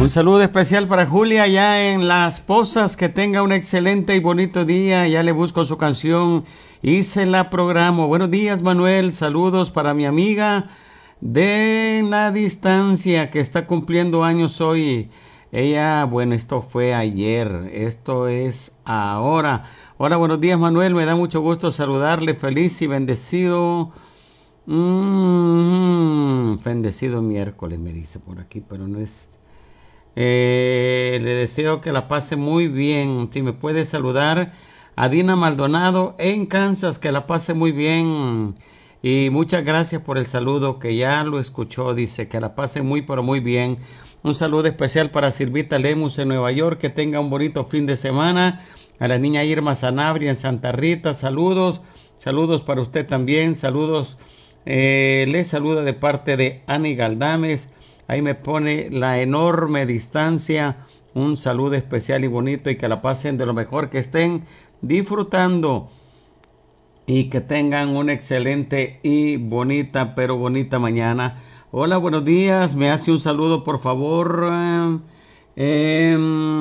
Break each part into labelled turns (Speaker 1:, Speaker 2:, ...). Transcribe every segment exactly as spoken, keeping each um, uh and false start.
Speaker 1: Un saludo especial para Julia allá en Las Pozas, que tenga un excelente y bonito día. Ya le busco su canción y se la programo. Buenos días, Manuel, saludos para mi amiga de la distancia que está cumpliendo años hoy. Ella, bueno, esto fue ayer, esto es ahora. Hola, buenos días, Manuel, me da mucho gusto saludarle, feliz y bendecido. Mm, bendecido miércoles, me dice por aquí, pero no es... Eh, le deseo que la pase muy bien. Si me puede saludar a Dina Maldonado en Kansas, que la pase muy bien. Y muchas gracias por el saludo, que ya lo escuchó. Dice que la pase muy, pero muy bien. Un saludo especial para Silvita Lemus en Nueva York, que tenga un bonito fin de semana. A la niña Irma Sanabria en Santa Rita, saludos. Saludos para usted también. Saludos. Eh, le saluda de parte de Ani Galdames. Ahí me pone la enorme distancia. Un saludo especial y bonito, y que la pasen de lo mejor, que estén disfrutando y que tengan una excelente y bonita, pero bonita mañana. Hola, buenos días. Me hace un saludo, por favor. Eh,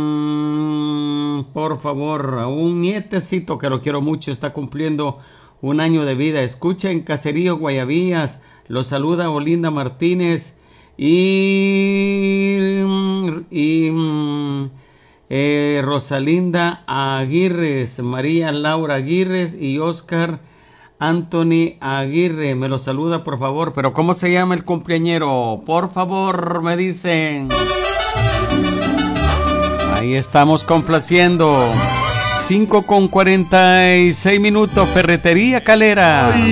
Speaker 1: por favor, a un nietecito que lo quiero mucho. Está cumpliendo un año de vida. Escucha en Caserío Guayavías. Lo saluda Olinda Martínez. Y, y eh, Rosalinda Aguirre, María Laura Aguirre y Oscar Anthony Aguirre. Me lo saluda, por favor. Pero ¿cómo se llama el cumpleañero? Por favor, me dicen. Ahí estamos complaciendo. cinco con cuarenta y seis minutos, Ferretería Calera.